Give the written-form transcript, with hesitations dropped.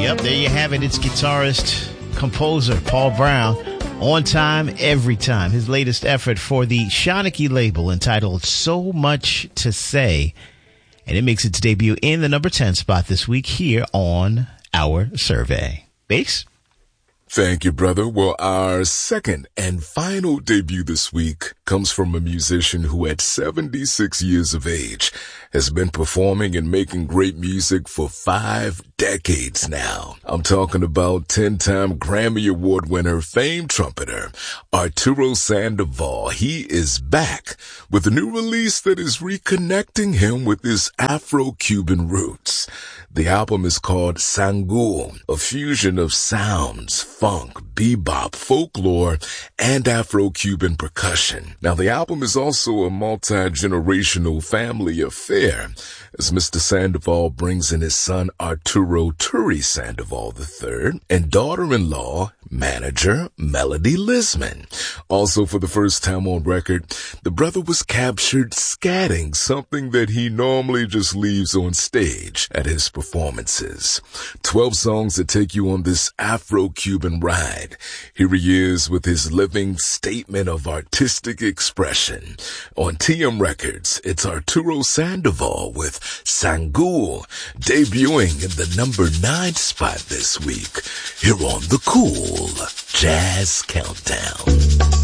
Yep, there you have it. It's guitarist, composer Paul Brown. On time, every time. His latest effort for the Shanachie label entitled So Much to Say. And it makes its debut in the number 10 spot this week here on Our Survey. Bass? Thank you, brother. Well, our second and final debut this week comes from a musician who at 76 years of age has been performing and making great music for 5 decades now. I'm talking about 10-time Grammy Award winner, famed trumpeter, Arturo Sandoval. He is back with a new release that is reconnecting him with his Afro-Cuban roots. The album is called Sangul, a fusion of sounds, funk, bebop, folklore, and Afro-Cuban percussion. Now, the album is also a multi-generational family affair, as Mr. Sandoval brings in his son Arturo Turi Sandoval III and daughter-in-law, manager Melody Lisman. Also, for the first time on record, the brother was captured scatting, something that he normally just leaves on stage at his performances. 12 songs that take you on this Afro-Cuban ride. Here he is with his living statement of artistic expression. On TM Records, it's Arturo Sandoval with Sangul, debuting in the number 9 spot this week, here on the Cool Jazz Countdown.